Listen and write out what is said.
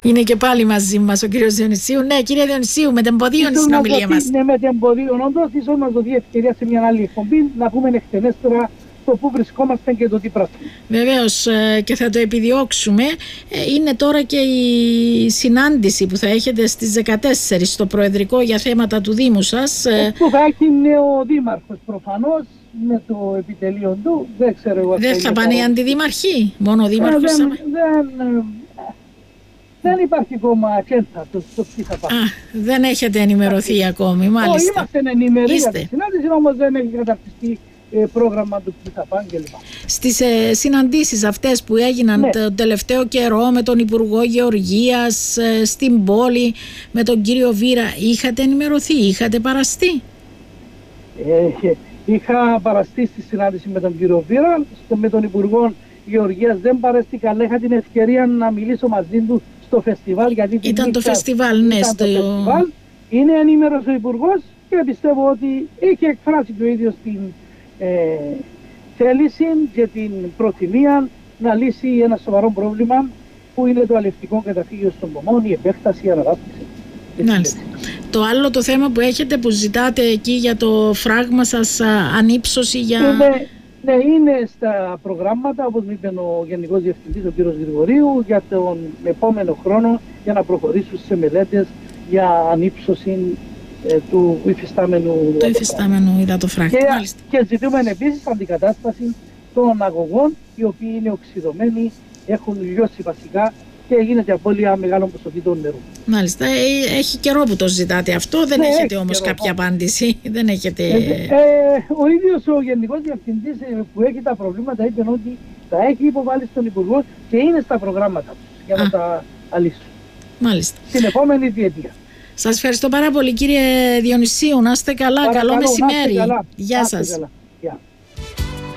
Είναι και πάλι μαζί μας ο κύριος Διονυσίου. Ναι, κύριε Διονυσίου, με τεμποδίων η συνομιλία μας. Ναι, με τεμποδίων. Όντως, ίσως μας δοθεί ευκαιρία σε μια άλλη εκπομπή να πούμε εκτενέστερα το πού βρισκόμαστε και το τι πράττουμε. Βεβαίως, και θα το επιδιώξουμε. Είναι τώρα και η συνάντηση που θα έχετε στις 14 στο Προεδρικό για θέματα του Δήμου σας. Που θα έχει νέο δήμαρχος προφανώς με το επιτελείο του. Δεν ξέρω εγώ. Δεν θα πάνε οι αντιδήμαρχοι, μόνο ο δήμαρχος. Δεν υπάρχει ακόμα ατζέντα το τι θα πάει. Δεν έχετε ενημερωθεί ακόμη, μάλιστα. Είμαστε ενημεροί για τη συνάντηση, όμως δεν έχει καταρτιστεί πρόγραμμα του τι θα πάνε κλπ. Στις συναντήσεις αυτές που έγιναν το τελευταίο καιρό με τον Υπουργό Γεωργίας στην πόλη, με τον κύριο Βήρα, είχατε ενημερωθεί, είχατε παραστεί? Είχα παραστεί στη συνάντηση με τον κύριο Βήρα, με τον Υπουργό Γεωργίας δεν παραστήκα, αλλά είχα την ευκαιρία να μιλήσω μαζί του στο φεστιβάλ. Γιατί ήταν το φεστιβάλ, ναι. Το φεστιβάλ. Είναι ενήμερος ο Υπουργός και πιστεύω ότι είχε εκφράσει το ίδιο την θέληση και την προθυμία να λύσει ένα σοβαρό πρόβλημα που είναι το αλευτικό καταφύγιο στον Πομόν, η επέκταση, η αναπτύξη. Μάλιστα. Το άλλο το θέμα που έχετε, που ζητάτε εκεί για το φράγμα σας, ανύψωση για... Ναι, είναι στα προγράμματα, όπως μου είπε ο Γενικός Διευθυντής, ο κ. Γρηγορίου, για τον επόμενο χρόνο για να προχωρήσουν σε μελέτες για ανύψωση του υφιστάμενου υδατοφράχτη. Και ζητούμε επίσης αντικατάσταση των αγωγών, οι οποίοι είναι οξυδωμένοι, έχουν λιώσει βασικά και γίνεται απώλεια μεγάλων ποσοτήτων νερού. Μάλιστα. Έχει καιρό που το ζητάτε αυτό, δεν έχετε όμως κάποια απάντηση. Δεν έχετε... Ο ίδιος ο Γενικός Διευθυντής που έχει τα προβλήματα είπε ότι τα έχει υποβάλει στον Υπουργό και είναι στα προγράμματα τους για να τα αλύσουν. Μάλιστα. Στην επόμενη διετία. Σας ευχαριστώ πάρα πολύ, κύριε Διονυσίου. Να είστε καλά. Καλό μεσημέρι. Καλά. Γεια σας.